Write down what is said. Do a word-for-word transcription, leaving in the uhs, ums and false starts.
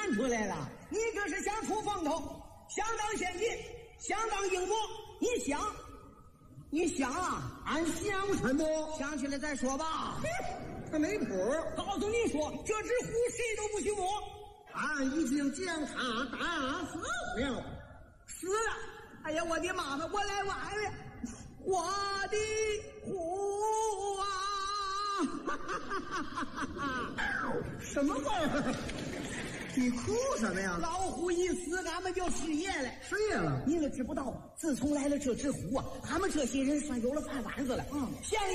看出来了，你这是想出风头，想当先进，想当英模。你想，你想啊， 俺想什么？ 想起来再说吧。 他没谱。 告诉你说，这只虎谁都不许摸。 俺已经将他打死了。 死了！哎呀，我的妈妈，我来晚了，我的虎啊！ 什么味儿？你哭什么呀？ 老虎一死，俺们就失业了。 失业了？ 你可知不道，自从来了这只虎啊，俺们这些人算有了饭碗子了。嗯，县里